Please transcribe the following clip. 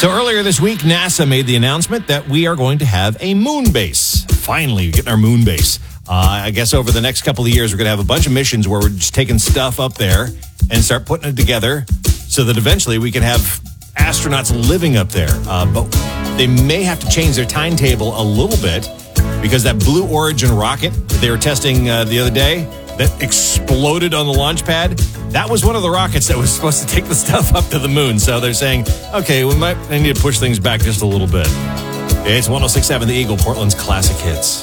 So earlier this week, NASA made the announcement that we are going to have a moon base. Finally, getting our moon base. I guess over the next couple of years, we're going to have a bunch of missions where we're just taking stuff up there and start putting it together so that eventually we can have astronauts living up there. But they may have to change their timetable a little bit because that Blue Origin rocket that they were testing the other day that exploded on the launch pad, that was one of the rockets that was supposed to take the stuff up to the moon. So they're saying, okay, we might need to push things back just a little bit. It's 106.7 The Eagle, Portland's classic hits.